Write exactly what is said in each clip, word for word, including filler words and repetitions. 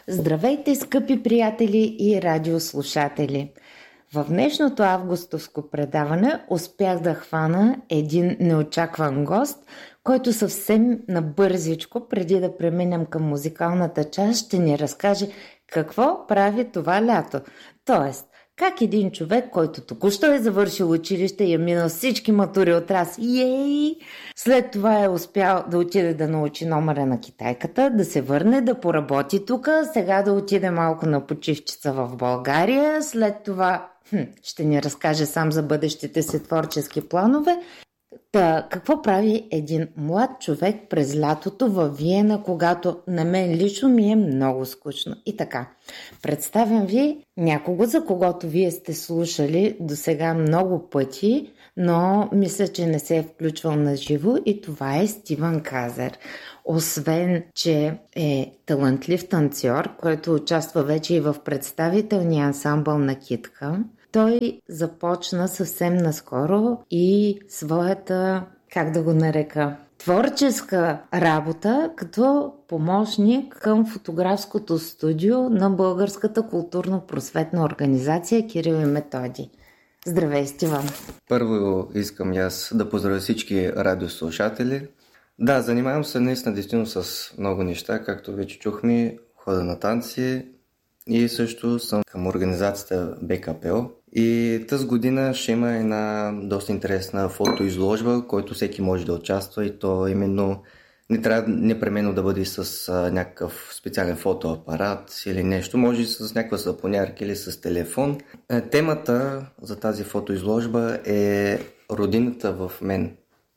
Здравейте, скъпи приятели и радиослушатели! В днешното августовско предаване успях да хвана един неочакван гост, който съвсем набързичко, преди да преминем към музикалната част, ще ни разкаже какво прави това лято. Тоест, как един човек, който току-що е завършил училище и е минал всички матури от раз, ей! След това е успял да отиде да научи номера на китайката, да се върне, да поработи тук, сега да отиде малко на почивчица в България, след това хм, ще ни разкаже сам за бъдещите си творчески планове. Та, какво прави един млад човек през лятото във Виена, когато на мен лично ми е много скучно? И така, представям ви някого, за когото вие сте слушали до сега много пъти, но мисля, че не се е включвал на живо, и това е Стивън Казер. Освен, че е талантлив танцор, който участва вече и в представителния ансамбъл на Китка, той започна съвсем наскоро и своята, как да го нарека, творческа работа като помощник към фотографското студио на Българската културно-просветна организация Кирил и Методий. Здравей, Стиван! Първо искам и аз да поздравя всички радиослушатели. Да, занимавам се наистина действително с много неща, както вече чухме, хода на танци и също съм към организацията БКПО. И тази година ще има една доста интересна фотоизложба, който всеки може да участва, и то именно не трябва непременно да бъде с а, някакъв специален фотоапарат или нещо, може и с някаква сапонярка или с телефон. Е, темата за тази фотоизложба е родината в мен.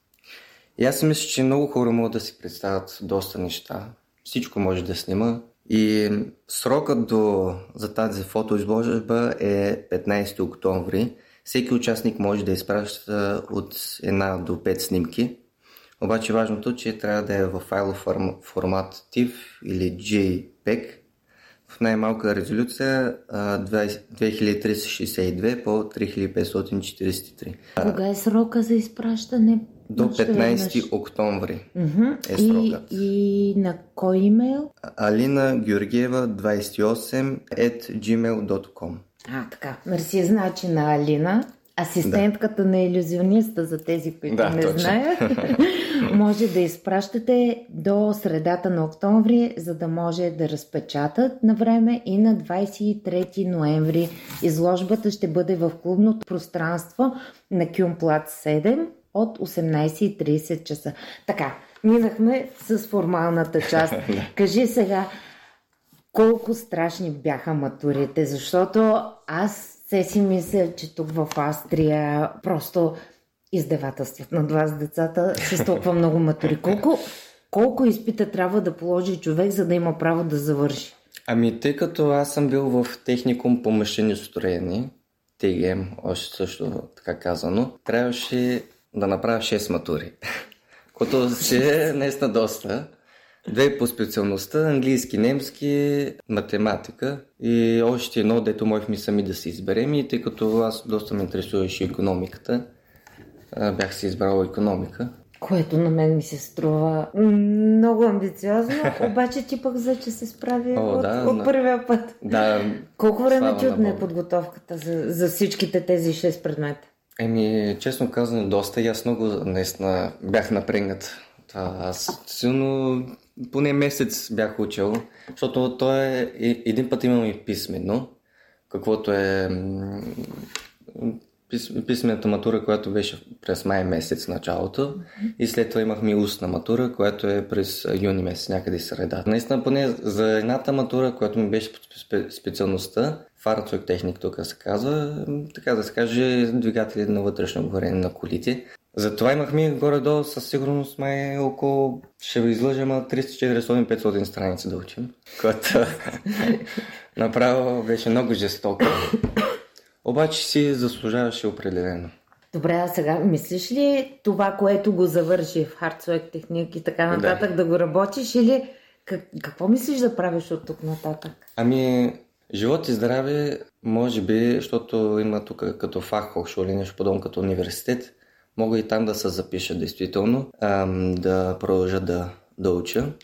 И аз си мисля, че много хора могат да си представят доста неща. Всичко може да снима. И срокът до, за тази фотоизложба е петнайсети октомври. Всеки участник може да изпраща от една до пет снимки. Обаче важното, че трябва да е в файлов формат TIFF или JPEG в най-малка резолюция две хиляди триста шейсет и две по три хиляди петстотин четирийсет и три. Кога е срока за изпращане? До петнайсети октомври uh-huh. е срокът. И, и на кой имейл? Алина Георгиева двайсет и осем ет джимейл точка ком. А, така. Мерси, значи на Алина, асистентката да. на илюзиониста, за тези, които да, не точно. знаят. Може да изпращате до средата на октомври, за да може да разпечатат на време, и на двайсет и трети ноември изложбата ще бъде в клубното пространство на Кюнплац седем от осемнайсет и трийсет часа. Така, минахме с формалната част. Кажи сега, колко страшни бяха матурите, защото аз се си мисля, че тук в Австрия просто издевателстват над вас децата с толкова много матури. Колко, колко изпита трябва да положи човек, за да има право да завърши? Ами, тъй като аз съм бил в техникум по машинистроение, Т Г М, още също така казано, трябваше да направя шест матури, което ще е наистина доста. Две по специалността, английски, немски, математика и още едно, дето можехме сами да си изберем, и тъй като аз доста ме интересуваше икономиката, бях си избрал икономика. Което на мен ми се струва много амбициозно, обаче ти пък за че се справи О, от, да, от но... първия път. Да, колко време ти отне подготовката за, за всичките тези шест предмета? Еми, честно казано, доста и аз много наистина бях напрегнат. Това, аз силно поне месец бях учил, защото то е, един път имам и писмено, каквото е пис, писмената матура, която беше през май месец началото, mm-hmm. и след това имахме устна матура, която е през юни месец, някъде средата. Наистина, поне за едната матура, която ми беше по специалността, фармацевтехник тук се казва, така да се каже, двигатели на вътрешно горение на колите. Затова имахме горе-долу със сигурност май около, ще ви излъжа, триста, четиристотин, петстотин страници да учим, което направо беше много жестоко. Обаче си заслужаваше определено. Добре, а сега мислиш ли това, което го завърши в хардсуек-техник и така нататък, да. да го работиш, или как, какво мислиш да правиш от тук нататък? Ами, живот и здраве, може би, защото има тук като фаххолшуле или нещо подобно като университет, мога и там да се запиша действително, ам, да продължа да, да уча.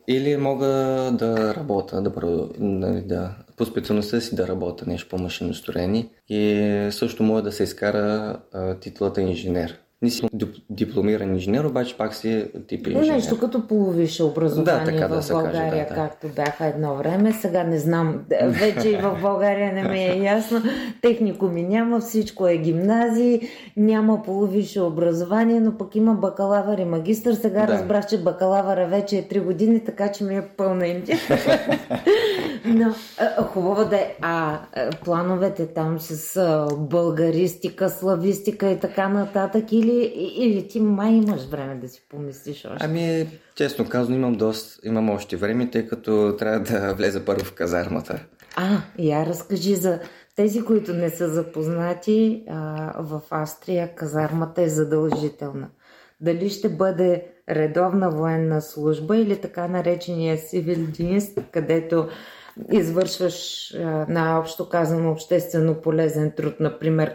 Или мога да работя, да, да, да по специалността си да работя нещо по машиностроение и също мога да се изкара а, титлата инженер. Не си дипломиран инженер, обаче пак си тип инженер. Нещо като полувисше образование да, така, в да България, каже, да, да. Както бяха едно време. Сега не знам, вече и в България не ми е ясно. Техникуми няма, всичко е гимназии, няма полувисше образование, но пък има бакалавър и магистър. Сега да. Разбрах, че бакалавъра вече е три години, така че ми е пълна Индия. Но хубаво да е. А плановете там с българистика, славистика и така нататък, или, или ти май имаш време да си помислиш още? Ами, честно казано, имам доста, имам още време, тъй като трябва да влеза първо в казармата. А, я разкажи за тези, които не са запознати, а, в Австрия казармата е задължителна. Дали ще бъде редовна военна служба или така наречения цивилдинст, където извършваш наобщо казано обществено полезен труд, например